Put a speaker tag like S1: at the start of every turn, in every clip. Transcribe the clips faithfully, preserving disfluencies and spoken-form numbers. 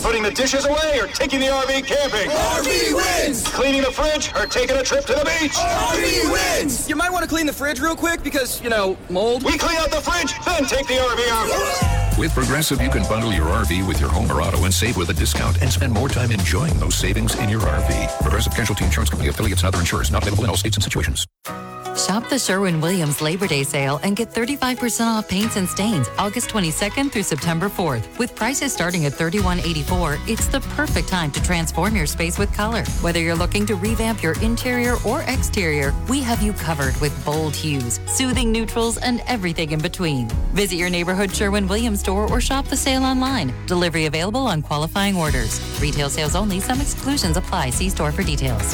S1: Putting the dishes away or taking the R V camping?
S2: R V wins!
S1: Cleaning the fridge or taking a trip to the beach?
S2: R V wins!
S3: You might want to clean the fridge real quick because, you know, mold.
S1: We clean out the fridge, then take the R V out.
S4: With Progressive, you can bundle your R V with your home or auto and save with a discount and spend more time enjoying those savings in your R V. Progressive Casualty Insurance Company affiliates and other insurers not available in all states and situations.
S5: Shop the Sherwin-Williams Labor Day sale and get thirty-five percent off paints and stains August twenty-second through September fourth. With prices starting at thirty-one eighty-four, it's the perfect time to transform your space with color. Whether you're looking to revamp your interior or exterior, we have you covered with bold hues, soothing neutrals, and everything in between. Visit your neighborhood Sherwin-Williams store or shop the sale online. Delivery available on qualifying orders. Retail sales only. Some exclusions apply. See store for details.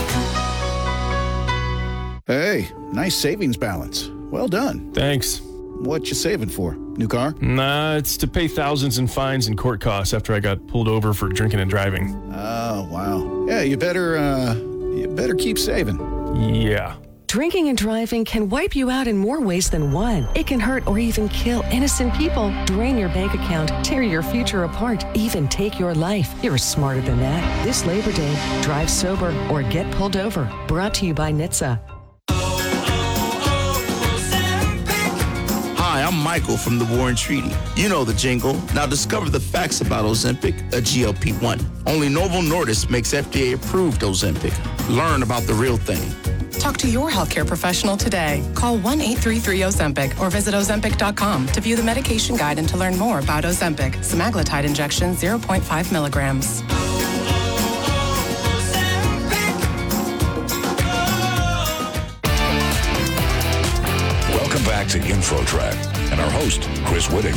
S6: Hey, nice savings balance. Well done.
S7: Thanks.
S6: What you saving for? New car?
S7: Nah, it's to pay thousands in fines and court costs after I got pulled over for drinking and driving.
S6: Oh, wow. Yeah, you better, uh, you better keep saving.
S7: Yeah.
S8: Drinking and driving can wipe you out in more ways than one. It can hurt or even kill innocent people, drain your bank account, tear your future apart, even take your life. You're smarter than that. This Labor Day, drive sober or get pulled over. Brought to you by N H T S A.
S9: Hi, I'm Michael from the Warren Treaty. You know the jingle. Now discover the facts about Ozempic, a G L P one. Only Novo Nordisk makes F D A-approved Ozempic. Learn about the real thing.
S10: Talk to your healthcare professional today. Call one eight three three Ozempic or visit Ozempic dot com to view the medication guide and to learn more about Ozempic. Semaglutide injection, zero point five milligrams.
S4: Welcome back to InfoTrack and our host, Chris Whitting.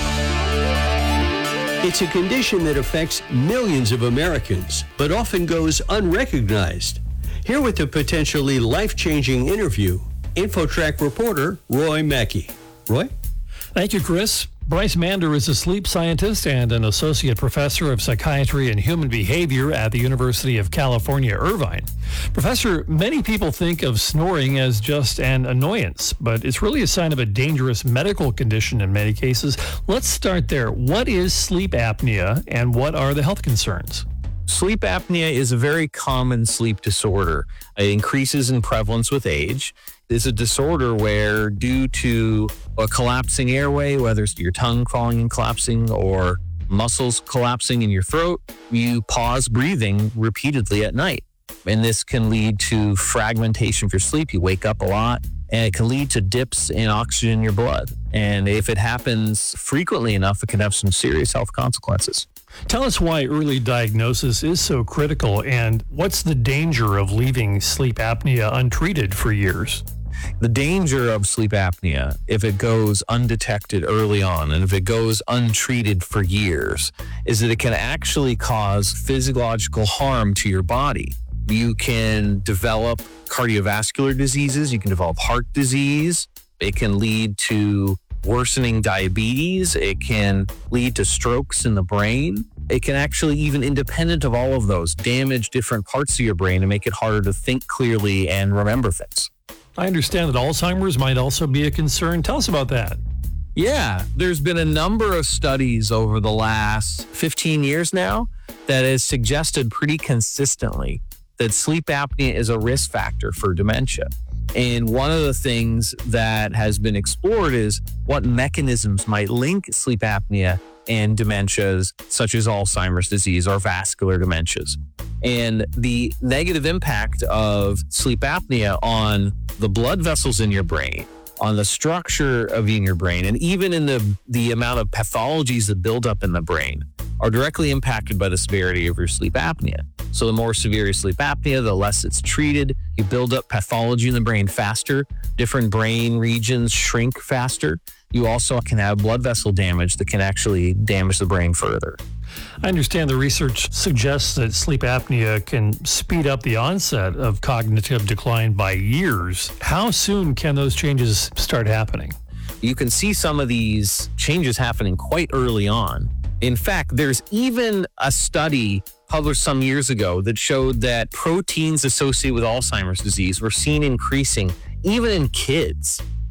S11: It's a condition that affects millions of Americans, but often goes unrecognized. Here with a potentially life-changing interview, InfoTrack reporter Roy Mackey. Roy?
S12: Thank you, Chris. Bryce Mander is a sleep scientist and an associate professor of psychiatry and human behavior at the University of California, Irvine. Professor, many people think of snoring as just an annoyance, but it's really a sign of a dangerous medical condition in many cases. Let's start there. What is sleep apnea and what are the health concerns?
S13: Sleep apnea is a very common sleep disorder. It increases in prevalence with age. It's a disorder where, due to a collapsing airway, whether it's your tongue crawling and collapsing or muscles collapsing in your throat, you pause breathing repeatedly at night. And this can lead to fragmentation of your sleep. You wake up a lot, and it can lead to dips in oxygen in your blood. And if it happens frequently enough, it can have some serious health consequences.
S12: Tell us why early diagnosis is so critical and what's the danger of leaving sleep apnea untreated for years?
S13: The danger of sleep apnea, if it goes undetected early on and if it goes untreated for years, is that it can actually cause physiological harm to your body. You can develop cardiovascular diseases, you can develop heart disease, it can lead to worsening diabetes, it can lead to strokes in the brain. It can actually, even independent of all of those, damage different parts of your brain and make it harder to think clearly and remember things.
S12: I understand that Alzheimer's might also be a concern. Tell us about that.
S13: Yeah, there's been a number of studies over the last fifteen years now that has suggested pretty consistently that sleep apnea is a risk factor for dementia. And one of the things that has been explored is what mechanisms might link sleep apnea and dementias such as Alzheimer's disease or vascular dementias. And the negative impact of sleep apnea on the blood vessels in your brain, on the structure of in your brain, and even in the, the amount of pathologies that build up in the brain are directly impacted by the severity of your sleep apnea. So the more severe your sleep apnea, the less it's treated. You build up pathology in the brain faster. Different brain regions shrink faster. You also can have blood vessel damage that can actually damage the brain further.
S12: I understand the research suggests that sleep apnea can speed up the onset of cognitive decline by years. How soon can those changes start happening?
S13: You can see some of these changes happening quite early on. In fact, there's even a study published some years ago that showed that proteins associated with Alzheimer's disease were seen increasing even in kids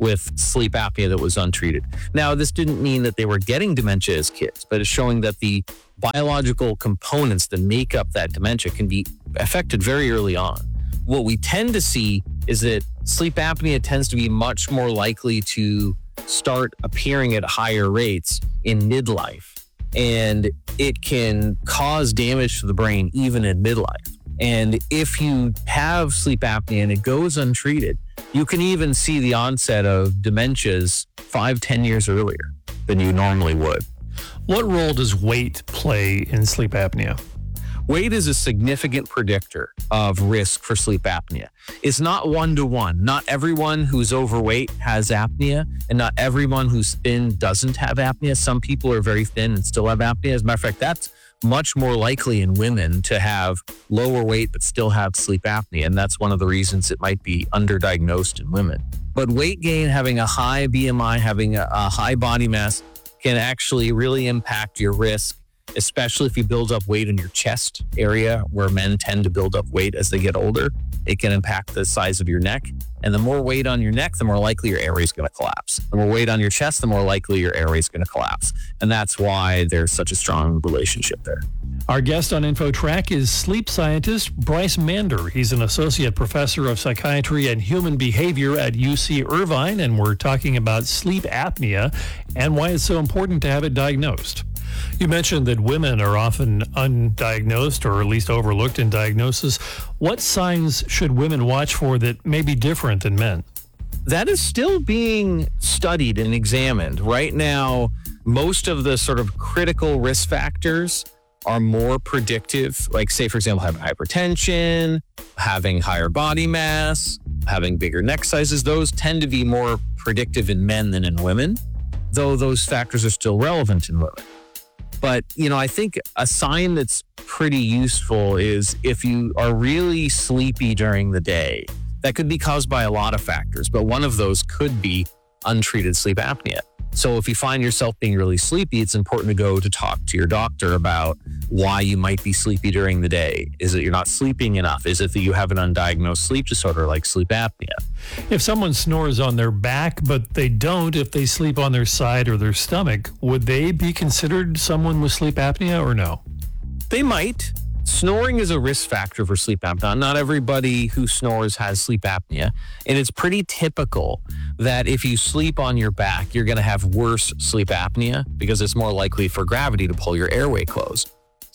S13: with sleep apnea that was untreated. Now, this didn't mean that they were getting dementia as kids, but it's showing that the biological components that make up that dementia can be affected very early on. What we tend to see is that sleep apnea tends to be much more likely to start appearing at higher rates in midlife, and it can cause damage to the brain even in midlife. And if you have sleep apnea and it goes untreated, you can even see the onset of dementias five, ten years earlier than you normally would.
S12: What role does weight play in sleep apnea?
S13: Weight is a significant predictor of risk for sleep apnea. It's not one-to-one. Not everyone who's overweight has apnea, and not everyone who's thin doesn't have apnea. Some people are very thin and still have apnea. As a matter of fact, that's much more likely in women to have lower weight but still have sleep apnea, and that's one of the reasons it might be underdiagnosed in women. But weight gain, having a high B M I, having a, a high body mass can actually really impact your risk, especially if you build up weight in your chest area, where men tend to build up weight as they get older. It can impact the size of your neck. And the more weight on your neck, the more likely your airway is going to collapse. The more weight on your chest, the more likely your airway is going to collapse. And that's why there's such a strong relationship there.
S12: Our guest on InfoTrack is sleep scientist Bryce Mander. He's an associate professor of psychiatry and human behavior at U C Irvine, and we're talking about sleep apnea and why it's so important to have it diagnosed. You mentioned that women are often undiagnosed or at least overlooked in diagnosis. What signs should women watch for that may be different than men?
S13: That is still being studied and examined. Right now, most of the sort of critical risk factors are more predictive, like, say, for example, having hypertension, having higher body mass, having bigger neck sizes. Those tend to be more predictive in men than in women, though those factors are still relevant in women. But, you know, I think a sign that's pretty useful is if you are really sleepy during the day. That could be caused by a lot of factors, but one of those could be untreated sleep apnea. So if you find yourself being really sleepy, it's important to go to talk to your doctor about why you might be sleepy during the day. Is it you're not sleeping enough? Is it that you have an undiagnosed sleep disorder like sleep apnea?
S12: If someone snores on their back, but they don't if they sleep on their side or their stomach, would they be considered someone with sleep apnea or no?
S13: They might. Snoring is a risk factor for sleep apnea. Not everybody who snores has sleep apnea. And it's pretty typical that if you sleep on your back, you're going to have worse sleep apnea because it's more likely for gravity to pull your airway closed.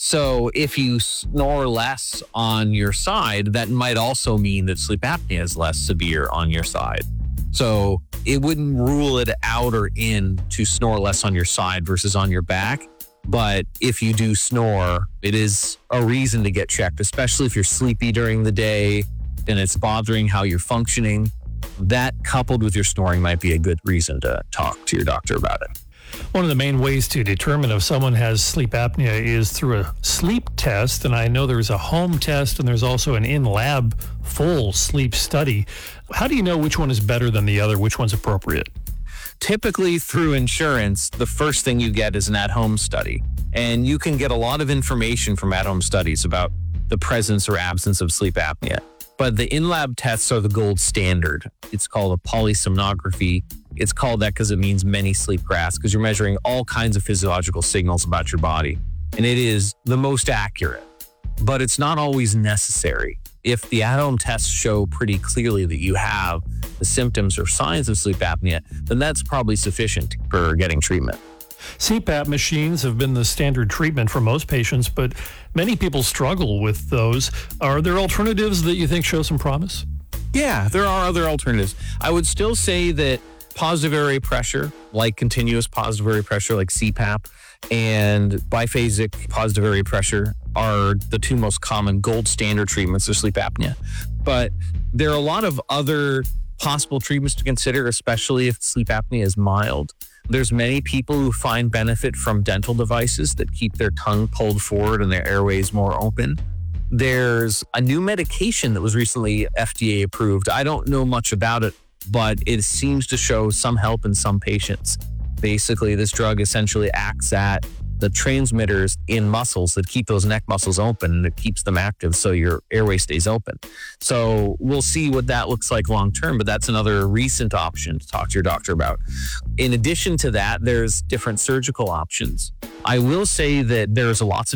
S13: So if you snore less on your side, that might also mean that sleep apnea is less severe on your side. So it wouldn't rule it out or in to snore less on your side versus on your back. But if you do snore, it is a reason to get checked, especially if you're sleepy during the day and it's bothering how you're functioning. That coupled with your snoring might be a good reason to talk to your doctor about it.
S12: One of the main ways to determine if someone has sleep apnea is through a sleep test. And I know there's a home test and there's also an in-lab full sleep study. How do you know which one is better than the other? Which one's appropriate?
S13: Typically through insurance, the first thing you get is an at-home study. And you can get a lot of information from at-home studies about the presence or absence of sleep apnea. But the in-lab tests are the gold standard. It's called a polysomnography. It's called that because it means many sleep graphs, because you're measuring all kinds of physiological signals about your body. And it is the most accurate, but it's not always necessary. If the at-home tests show pretty clearly that you have the symptoms or signs of sleep apnea, then that's probably sufficient for getting treatment.
S12: C PAP machines have been the standard treatment for most patients, but many people struggle with those. Are there alternatives that you think show some promise?
S13: Yeah, there are other alternatives. I would still say that positive airway pressure, like continuous positive airway pressure, like C PAP, and biphasic positive airway pressure are the two most common gold standard treatments of sleep apnea. But there are a lot of other possible treatments to consider, especially if sleep apnea is mild. There's many people who find benefit from dental devices that keep their tongue pulled forward and their airways more open. There's a new medication that was recently F D A approved. I don't know much about it, but it seems to show some help in some patients. Basically, this drug essentially acts at the transmitters in muscles that keep those neck muscles open, and it keeps them active so your airway stays open. So we'll see what that looks like long term, but that's another recent option to talk to your doctor about. In addition to that, there's different surgical options. I will say that there's lots of